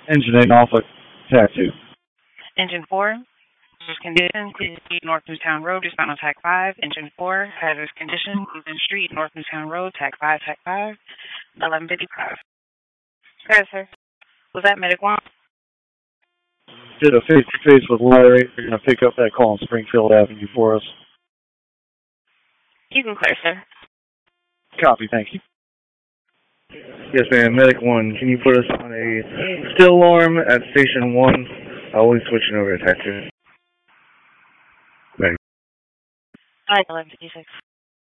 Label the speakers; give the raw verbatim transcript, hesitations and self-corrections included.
Speaker 1: Engine eight Norfolk, Tac two.
Speaker 2: Engine four, hazardous condition, please proceed North Newtown Road, just on Tac five. Engine four, hazardous condition, Cleveland Street, North Newtown Road, Tac five, Tac five, eleven fifty-five. Okay, sir. Was that Medic one?
Speaker 1: Did a face-to-face with Larry. They're going to pick up that call on Springfield Avenue for us.
Speaker 2: You can clear, sir.
Speaker 1: Copy, thank you.
Speaker 3: Yes, ma'am. Medic one, can you put us on a still alarm at Station one? I'll be switching over to Tac two.
Speaker 2: All right, eleven fifty-six.